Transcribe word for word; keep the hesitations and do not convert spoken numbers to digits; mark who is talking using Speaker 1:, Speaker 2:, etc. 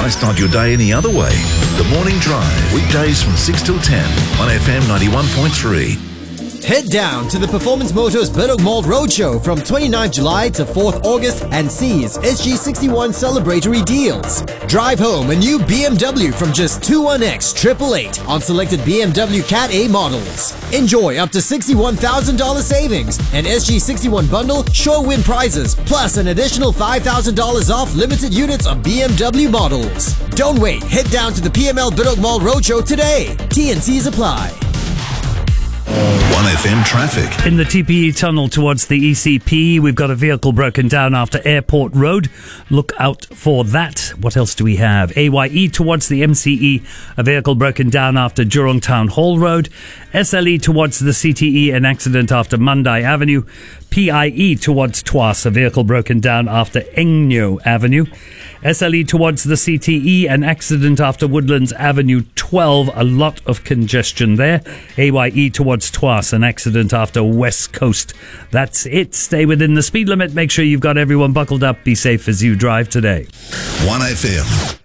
Speaker 1: Why start your day any other way? The Morning Drive, weekdays from six till ten on F M ninety-one point three.
Speaker 2: Head down to the Performance Motors Bedok Mall Roadshow from twenty-ninth July to fourth August and seize S G sixty-one celebratory deals. Drive home a new B M W from just twenty-one X triple eight on selected B M W Cat A models. Enjoy up to sixty-one thousand dollars savings, an S G sixty-one bundle, sure win prizes, plus an additional five thousand dollars off limited units of B M W models. Don't wait, head down to the P M L Bedok Mall Roadshow today. T and Cs apply.
Speaker 1: one F M traffic.
Speaker 3: In the T P E tunnel towards the E C P, we've got a vehicle broken down after Airport Road. Look out for that. What else do we have? A Y E towards the M C E, a vehicle broken down after Jurong Town Hall Road. S L E towards the C T E, an accident after Mandai Avenue. P I E towards Tuas, a vehicle broken down after Engno Avenue. S L E towards the C T E, an accident after Woodlands Avenue twelve, a lot of congestion there. A Y E towards Tuas, an accident after West Coast. That's it. Stay within the speed limit. Make sure you've got everyone buckled up. Be safe as you drive today.
Speaker 1: one F M.